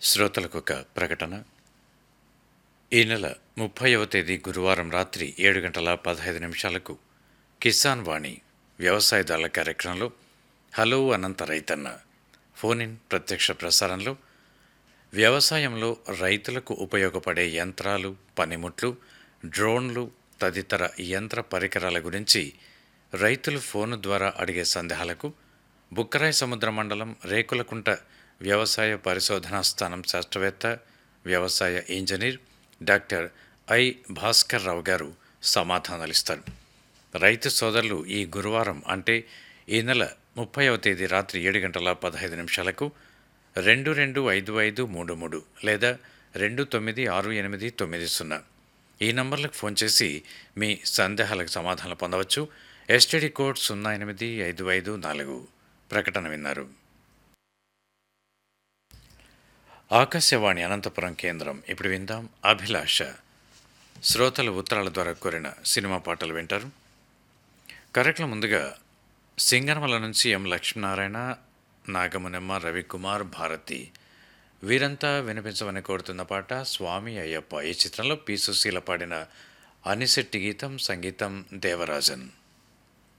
శ్రోతలకు ఒక ప్రకటన. ఈ నెల 30వ తేదీ గురువారం రాత్రి 7:15 కిసాన్ వాణి వ్యవసాయదారుల కార్యక్రమంలో హలో అనంత రైతన్న ఫోన్ ఇన్ ప్రత్యక్ష ప్రసారంలో వ్యవసాయంలో రైతులకు ఉపయోగపడే యంత్రాలు, పనిముట్లు, డ్రోన్లు తదితర యంత్ర పరికరాల గురించి రైతులు ఫోను ద్వారా అడిగే సందేహాలకు బుక్కరాయ సముద్ర మండలం రేకులకుంట వ్యవసాయ పరిశోధనా స్థానం శాస్త్రవేత్త, వ్యవసాయ engineer doctor I Bhaskar Rao గారు సమాధానాలిస్తారు. రైతు సోదరులు ఈ గురువారం అంటే ఈ నెల 30వ తేదీ రాత్రి 7:15 225533 లేదా 296890 ఈ నంబర్లకు ఫోన్ చేసి మీ సందేహాలకు సమాధానాలు పొందవచ్చు. STD code 08554. ప్రకటన విన్నారు. ఆకాశవాణి అనంతపురం కేంద్రం. ఇప్పుడు విందాం అభిలాష. శ్రోతల ఉత్తరాల ద్వారా కోరిన సినిమా పాటలు వింటారు. కార్యక్రమం ముందుగా సింగనమల నుంచి ఎం లక్ష్మీనారాయణ, నాగమునెమ్మ, రవికుమార్, భారతి వీరంతా వినిపించమని కోరుతున్న పాట స్వామి అయ్యప్ప. ఈ చిత్రంలో పి. సుశీల పాడిన అనిశెట్టి గీతం, సంగీతం దేవరాజన్.